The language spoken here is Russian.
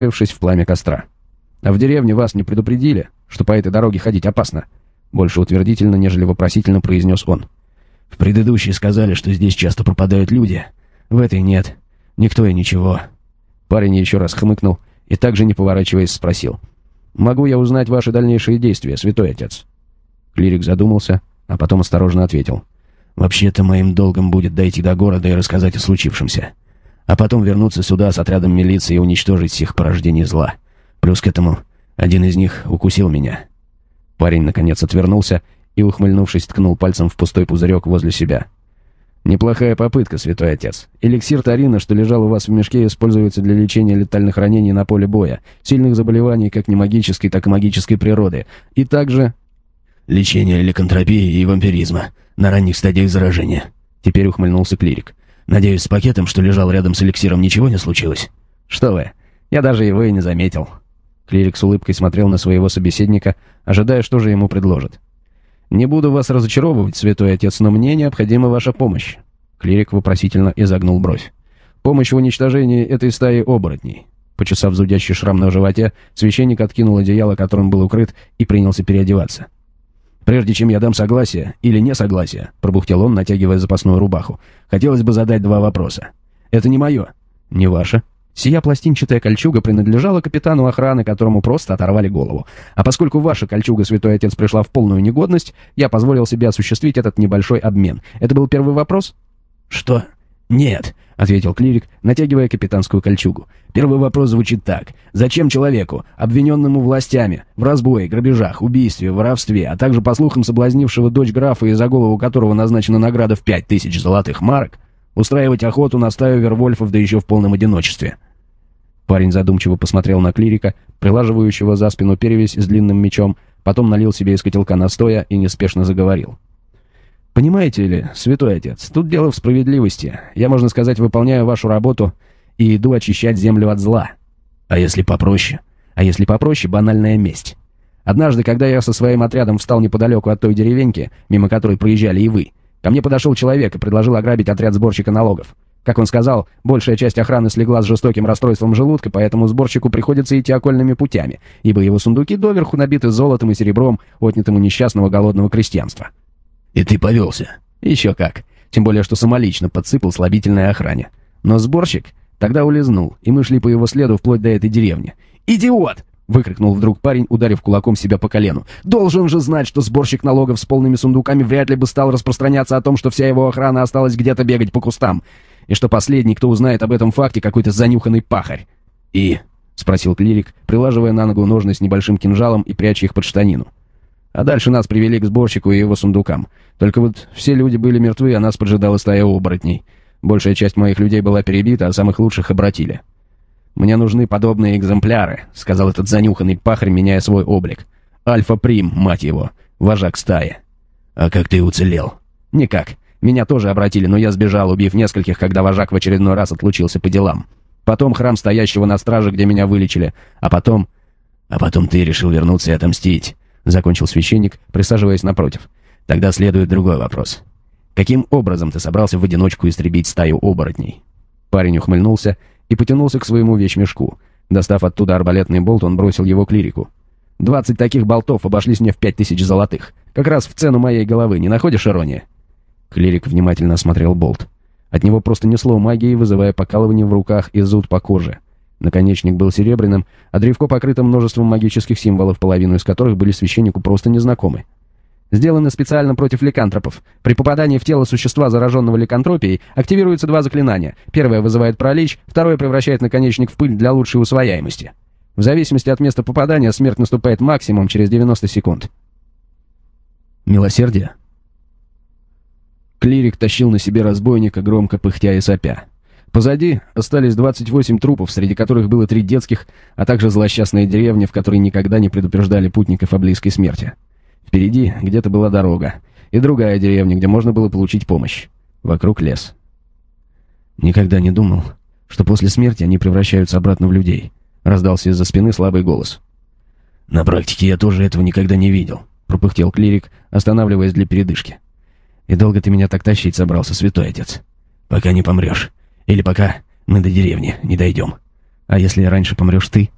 в пламя костра. «А в деревне вас не предупредили, что по этой дороге ходить опасно?» Больше утвердительно, нежели вопросительно произнес он. «В предыдущей сказали, что здесь часто пропадают люди. В этой нет. Никто и ничего». Парень еще раз хмыкнул и также, не поворачиваясь, спросил. «Могу я узнать ваши дальнейшие действия, святой отец?» Клирик задумался, а потом осторожно ответил. «Вообще-то моим долгом будет дойти до города и рассказать о случившемся. А потом вернуться сюда с отрядом милиции и уничтожить всех порождений зла. Плюс к этому один из них укусил меня». Парень, наконец, отвернулся и, ухмыльнувшись, ткнул пальцем в пустой пузырек возле себя. «Неплохая попытка, святой отец. Эликсир Тарина, что лежал у вас в мешке, используется для лечения летальных ранений на поле боя, сильных заболеваний как немагической, так и магической природы, и также...» «Лечение ликантропии и вампиризма на ранних стадиях заражения». Теперь ухмыльнулся клирик. «Надеюсь, с пакетом, что лежал рядом с эликсиром, ничего не случилось?» «Что вы, я даже его и не заметил». Клирик с улыбкой смотрел на своего собеседника, ожидая, что же ему предложат. «Не буду вас разочаровывать, святой отец, но мне необходима ваша помощь». Клирик вопросительно изогнул бровь. «Помощь в уничтожении этой стаи оборотней». Почесав зудящий шрам на животе, священник откинул одеяло, которым был укрыт, и принялся переодеваться. «Прежде чем я дам согласие или несогласие», — пробухтел он, натягивая запасную рубаху, «хотелось бы задать 2 вопроса. Это не мое». «Не ваше?» Сия пластинчатая кольчуга принадлежала капитану охраны, которому просто оторвали голову. А поскольку ваша кольчуга, святой отец, пришла в полную негодность, я позволил себе осуществить этот небольшой обмен. Это был первый вопрос? «Что? Нет», — ответил клирик, натягивая капитанскую кольчугу. «Первый вопрос звучит так. Зачем человеку, обвиненному властями, в разбое, грабежах, убийстве, воровстве, а также, по слухам, соблазнившего дочь графа и за голову которого назначена награда в 5000 золотых марок, устраивать охоту на стаю вервольфов, да еще в полном одиночестве?» Парень задумчиво посмотрел на клирика, прилаживающего за спину перевязь с длинным мечом, потом налил себе из котелка настоя и неспешно заговорил. «Понимаете ли, святой отец, тут дело в справедливости. Я, можно сказать, выполняю вашу работу и иду очищать землю от зла. А если попроще? А если попроще, банальная месть. Однажды, когда я со своим отрядом встал неподалеку от той деревеньки, мимо которой проезжали и вы, ко мне подошел человек и предложил ограбить отряд сборщика налогов. Как он сказал, большая часть охраны слегла с жестоким расстройством желудка, поэтому сборщику приходится идти окольными путями, ибо его сундуки доверху набиты золотом и серебром, отнятым у несчастного голодного крестьянства». «И ты повелся?» «Еще как. Тем более, что самолично подсыпал слабительной охране. Но сборщик тогда улизнул, и мы шли по его следу вплоть до этой деревни». «Идиот!» — выкрикнул вдруг парень, ударив кулаком себя по колену. «Должен же знать, что сборщик налогов с полными сундуками вряд ли бы стал распространяться о том, что вся его охрана осталась где-то бегать по кустам, и что последний, кто узнает об этом факте, какой-то занюханный пахарь». «И?» — спросил клирик, прилаживая на ногу ножны с небольшим кинжалом и пряча их под штанину. «А дальше нас привели к сборщику и его сундукам. Только вот все люди были мертвы, а нас поджидала стая оборотней. Большая часть моих людей была перебита, а самых лучших обратили. «Мне нужны подобные экземпляры», — сказал этот занюханный пахарь, меняя свой облик. «Альфа-Прим, мать его, вожак стаи». «А как ты уцелел?» «Никак. Меня тоже обратили, но я сбежал, убив нескольких, когда вожак в очередной раз отлучился по делам. Потом храм стоящего на страже, где меня вылечили. А потом ты решил вернуться и отомстить», — закончил священник, присаживаясь напротив. «Тогда следует другой вопрос. Каким образом ты собрался в одиночку истребить стаю оборотней?» Парень ухмыльнулся и потянулся к своему вещмешку. Достав оттуда арбалетный болт, он бросил его клирику. 20 таких болтов обошлись мне в 5000 золотых. Как раз в цену моей головы, не находишь иронии?» Клирик внимательно осмотрел болт. От него просто несло магией, вызывая покалывание в руках и зуд по коже. Наконечник был серебряным, а древко покрыто множеством магических символов, половину из которых были священнику просто незнакомы. «Сделано специально против ликантропов. При попадании в тело существа, зараженного ликантропией, активируются 2 заклинания. Первое вызывает паралич, второе превращает наконечник в пыль для лучшей усвояемости. В зависимости от места попадания смерть наступает максимум через 90 секунд». «Милосердие?» Клирик тащил на себе разбойника, громко пыхтя и сопя. Позади остались 28 трупов, среди которых было 3 детских, а также злосчастная деревня, в которой никогда не предупреждали путников о близкой смерти. Впереди где-то была дорога, и другая деревня, где можно было получить помощь. Вокруг лес. «Никогда не думал, что после смерти они превращаются обратно в людей», — раздался из-за спины слабый голос. «На практике я тоже этого никогда не видел», — пропыхтел клирик, останавливаясь для передышки. «И долго ты меня так тащить собрался, святой отец?» «Пока не помрешь. Или пока мы до деревни не дойдем». «А если раньше помрешь ты?»